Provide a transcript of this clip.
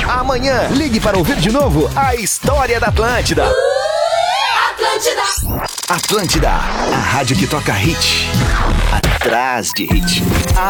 Amanhã, ligue para ouvir de novo a história da Atlântida. Atlântida, a rádio que toca hit. Atrás de hit.